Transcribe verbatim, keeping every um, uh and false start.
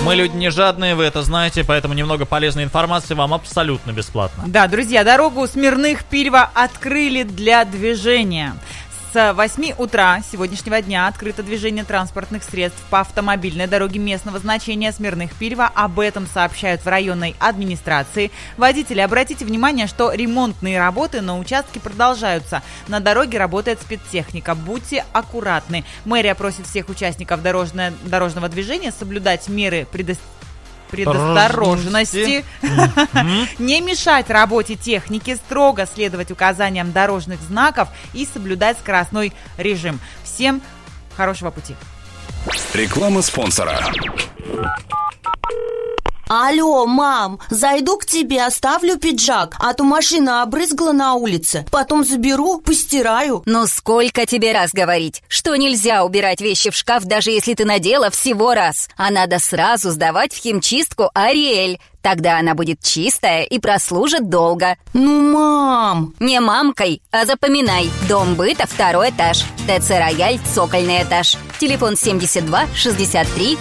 Мы люди не жадные, вы это знаете, поэтому немного полезной информации вам абсолютно бесплатно. Да, друзья, дорогу Смирных-Пильва открыли для движения. С восьми утра сегодняшнего дня открыто движение транспортных средств по автомобильной дороге местного значения Смирных-Пильва. Об этом сообщают в районной администрации. Водители, обратите внимание, что ремонтные работы на участке продолжаются. На дороге работает спецтехника. Будьте аккуратны. Мэрия просит всех участников дорожное, дорожного движения соблюдать меры предосторожности. предосторожности, не мешать работе техники, строго следовать указаниям дорожных знаков и соблюдать скоростной режим. Всем хорошего пути. Реклама спонсора. Алло, мам, зайду к тебе, оставлю пиджак, а то машина обрызгала на улице. Потом заберу, постираю. Ну сколько тебе раз говорить, что нельзя убирать вещи в шкаф, даже если ты надела всего раз. А надо сразу сдавать в химчистку Ариэль. Тогда она будет чистая и прослужит долго. Ну, мам! Не мамкой, а запоминай. Дом быта, второй этаж. ТЦ «Рояль», цокольный этаж. Телефон семьдесят два шестьдесят три